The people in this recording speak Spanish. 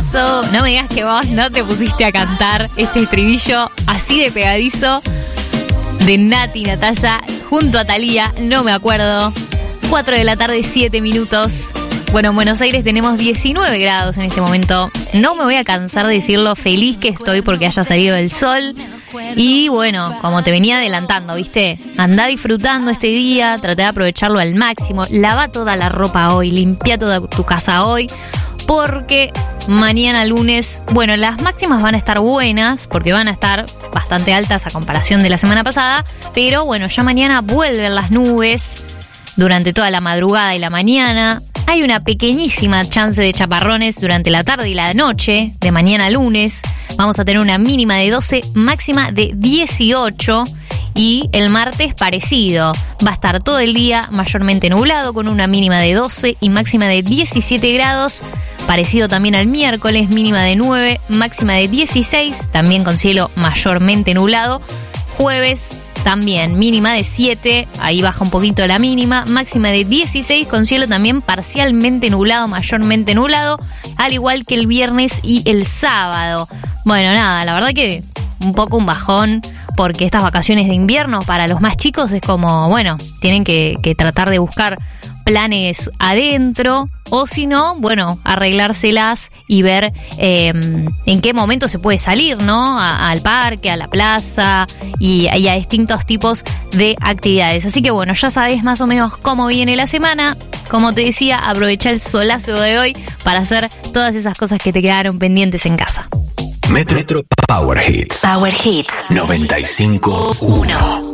temazo. No me digas que vos no te pusiste a cantar este estribillo así de pegadizo de Nati Natalia junto a Thalía, no me acuerdo. 4 de la tarde, 7 minutos. Bueno, en Buenos Aires tenemos 19 grados en este momento. No me voy a cansar de decirlo, feliz que estoy porque haya salido el sol. Y bueno, como te venía adelantando, ¿viste? Andá disfrutando este día, trata de aprovecharlo al máximo. Lava toda la ropa hoy, limpia toda tu casa hoy. Porque mañana lunes, bueno, las máximas van a estar buenas, porque van a estar bastante altas a comparación de la semana pasada. Pero bueno, ya mañana vuelven las nubes durante toda la madrugada y la mañana. Hay una pequeñísima chance de chaparrones durante la tarde y la noche de mañana lunes. Vamos a tener una mínima de 12, máxima de 18. Y el martes parecido. Va a estar todo el día mayormente nublado con una mínima de 12 y máxima de 17 grados. Parecido también al miércoles, mínima de 9, máxima de 16. También con cielo mayormente nublado. Jueves también mínima de 7, ahí baja un poquito la mínima, máxima de 16 con cielo también parcialmente nublado, mayormente nublado, al igual que el viernes y el sábado. Bueno, nada, la verdad que un poco un bajón, porque estas vacaciones de invierno para los más chicos es como, bueno, tienen que tratar de buscar planes adentro, o si no, bueno, arreglárselas y ver en qué momento se puede salir, ¿no? Al parque, a la plaza y a distintos tipos de actividades. Así que bueno, ya sabés más o menos cómo viene la semana. Como te decía, aprovecha el solazo de hoy para hacer todas esas cosas que te quedaron pendientes en casa. Metro Power Hits. Power Hits 95.1.